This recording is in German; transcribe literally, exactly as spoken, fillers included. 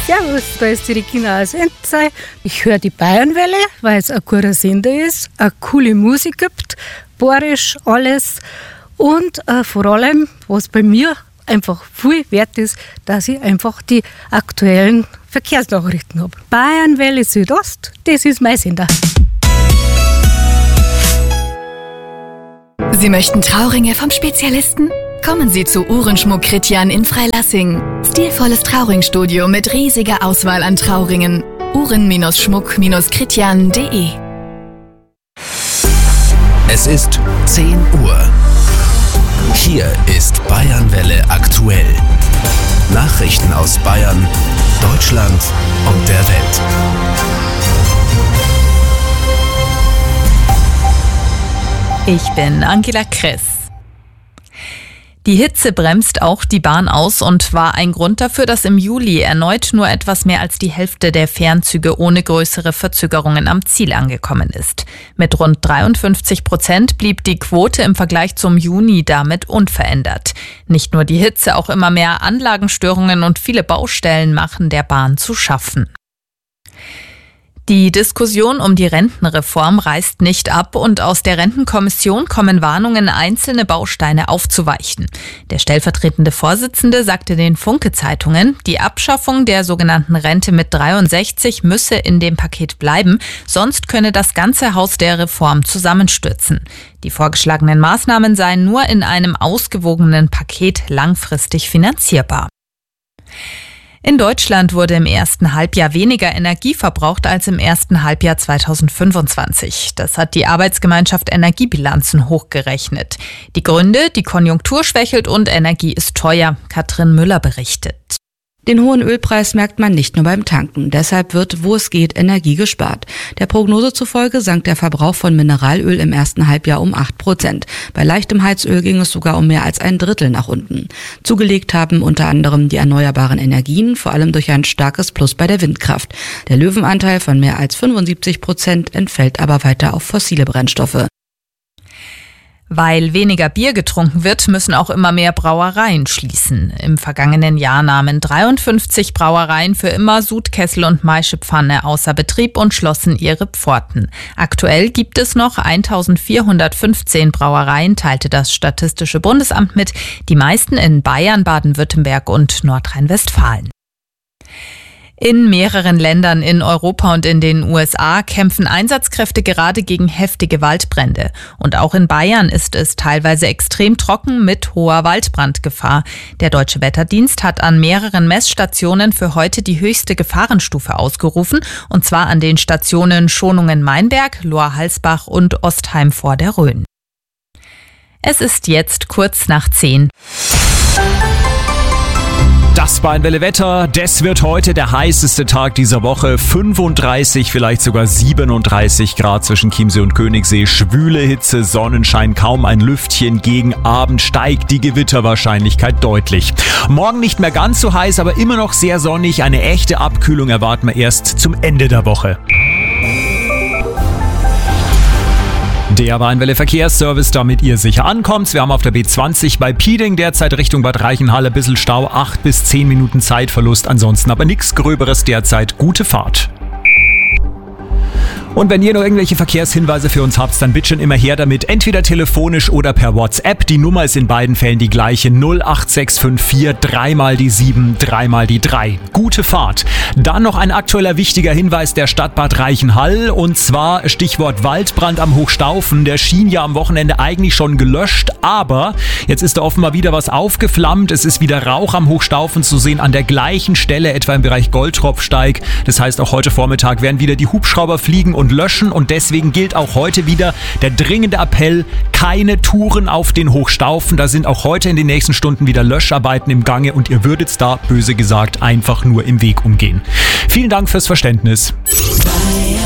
Servus, da ist die Regina aus Entzey. Ich höre die Bayernwelle, weil es ein guter Sender ist, eine coole Musik gibt, bayerisch alles und äh, vor allem, was bei mir einfach viel wert ist, dass ich einfach die aktuellen Verkehrsnachrichten habe. Bayernwelle Südost, das ist mein Sender. Sie möchten Trauringe vom Spezialisten? Kommen Sie zu Uhrenschmuck Kritjan in Freilassing. Stilvolles Trauringstudio mit riesiger Auswahl an Trauringen. uhren-schmuck kritjan punkt de. Es ist zehn Uhr. Hier ist Bayernwelle aktuell. Nachrichten aus Bayern, Deutschland und der Welt. Ich bin Angela Kress. Die Hitze bremst auch die Bahn aus und war ein Grund dafür, dass im Juli erneut nur etwas mehr als die Hälfte der Fernzüge ohne größere Verzögerungen am Ziel angekommen ist. Mit rund dreiundfünfzig Prozent blieb die Quote im Vergleich zum Juni damit unverändert. Nicht nur die Hitze, auch immer mehr Anlagenstörungen und viele Baustellen machen der Bahn zu schaffen. Die Diskussion um die Rentenreform reißt nicht ab und aus der Rentenkommission kommen Warnungen, einzelne Bausteine aufzuweichen. Der stellvertretende Vorsitzende sagte den Funke-Zeitungen, die Abschaffung der sogenannten Rente mit dreiundsechzig müsse in dem Paket bleiben, sonst könne das ganze Haus der Reform zusammenstürzen. Die vorgeschlagenen Maßnahmen seien nur in einem ausgewogenen Paket langfristig finanzierbar. In Deutschland wurde im ersten Halbjahr weniger Energie verbraucht als im ersten Halbjahr zweitausendfünfundzwanzig. Das hat die Arbeitsgemeinschaft Energiebilanzen hochgerechnet. Die Gründe: die Konjunktur schwächelt und Energie ist teuer. Katrin Müller berichtet. Den hohen Ölpreis merkt man nicht nur beim Tanken. Deshalb wird, wo es geht, Energie gespart. Der Prognose zufolge sank der Verbrauch von Mineralöl im ersten Halbjahr um acht Prozent. Bei leichtem Heizöl ging es sogar um mehr als ein Drittel nach unten. Zugelegt haben unter anderem die erneuerbaren Energien, vor allem durch ein starkes Plus bei der Windkraft. Der Löwenanteil von mehr als fünfundsiebzig Prozent entfällt aber weiter auf fossile Brennstoffe. Weil weniger Bier getrunken wird, müssen auch immer mehr Brauereien schließen. Im vergangenen Jahr nahmen dreiundfünfzig Brauereien für immer Sudkessel und Maischepfanne außer Betrieb und schlossen ihre Pforten. Aktuell gibt es noch eintausendvierhundertfünfzehn Brauereien, teilte das Statistische Bundesamt mit, die meisten in Bayern, Baden-Württemberg und Nordrhein-Westfalen. In mehreren Ländern in Europa und in den U S A kämpfen Einsatzkräfte gerade gegen heftige Waldbrände. Und auch in Bayern ist es teilweise extrem trocken mit hoher Waldbrandgefahr. Der Deutsche Wetterdienst hat an mehreren Messstationen für heute die höchste Gefahrenstufe ausgerufen, und zwar an den Stationen Schonungen-Meinberg, Lohr-Halsbach und Ostheim vor der Rhön. Es ist jetzt kurz nach zehn. Das Bayernwelle Wetter, das wird heute der heißeste Tag dieser Woche. fünfunddreißig, vielleicht sogar siebenunddreißig Grad zwischen Chiemsee und Königssee. Schwüle Hitze, Sonnenschein, kaum ein Lüftchen. Gegen Abend steigt die Gewitterwahrscheinlichkeit deutlich. Morgen nicht mehr ganz so heiß, aber immer noch sehr sonnig. Eine echte Abkühlung erwarten wir erst zum Ende der Woche. Der Bayernwelle Verkehrsservice, damit ihr sicher ankommt. Wir haben auf der B zwanzig bei Pieding derzeit Richtung Bad Reichenhall ein bisschen Stau, acht bis zehn Minuten Zeitverlust. Ansonsten aber nichts Gröberes derzeit. Gute Fahrt. Und wenn ihr noch irgendwelche Verkehrshinweise für uns habt, dann bitte schon immer her damit, entweder telefonisch oder per WhatsApp. Die Nummer ist in beiden Fällen die gleiche, null acht sechs fünf vier, dreimal die sieben, dreimal die drei. Gute Fahrt. Dann noch ein aktueller wichtiger Hinweis der Stadt Bad Reichenhall, und zwar Stichwort Waldbrand am Hochstaufen. Der schien ja am Wochenende eigentlich schon gelöscht, aber jetzt ist da offenbar wieder was aufgeflammt. Es ist wieder Rauch am Hochstaufen zu sehen, an der gleichen Stelle, etwa im Bereich Goldtropfsteig. Das heißt, auch heute Vormittag werden wieder die Hubschrauber fliegen und löschen, und deswegen gilt auch heute wieder der dringende Appell: keine Touren auf den Hochstaufen. Da sind auch heute in den nächsten Stunden wieder Löscharbeiten im Gange und ihr würdet da, böse gesagt, einfach nur im Weg umgehen. Vielen Dank fürs Verständnis.